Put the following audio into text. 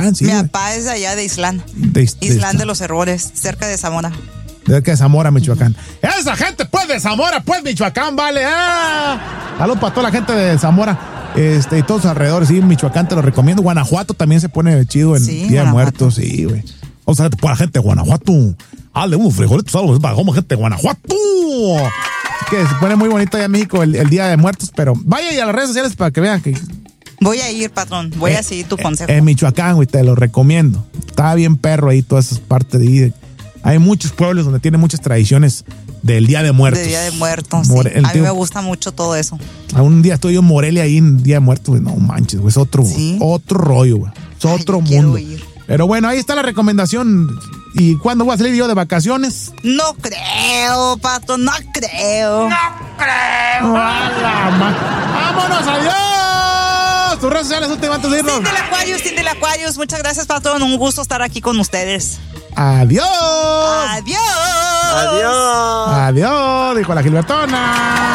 Michoacán, sí. Mi papá es de allá de Islán. Islán de los Errores, cerca de Zamora. Cerca de Zamora, Michoacán. Esa gente, pues, de Zamora, pues, Michoacán, vale. Saludos para toda la gente de Zamora. Y todos los alrededores, sí, Michoacán te lo recomiendo. Guanajuato también se pone chido en Día de Muertos, sí, güey. Vamos a ver para la gente de Guanajuato. Dale unos frijolitos, algo, como gente de Guanajuato. Que se pone muy bonito allá en México el Día de Muertos, pero vaya y a las redes sociales para que vean que... Voy a ir, patrón, voy a seguir tu consejo. En Michoacán, güey, te lo recomiendo. Está bien perro ahí, todas esas partes de ahí. Hay muchos pueblos donde tienen muchas tradiciones del Día de Muertos. Del Día de Muertos, sí. A mí me gusta mucho todo eso. Un día estoy yo en Morelia ahí en Día de Muertos, güey. No manches, güey, es otro rollo, güey. Es otro mundo. Pero bueno, ahí está la recomendación. ¿Y cuándo voy a salir yo de vacaciones? No creo, pato, no creo. ¡Vámonos, adiós! Tus redes sociales últimas antes de irnos. Cindy Aquarius, muchas gracias, patrón. Un gusto estar aquí con ustedes. Adiós. Adiós. Adiós, dijo la Gilbertona.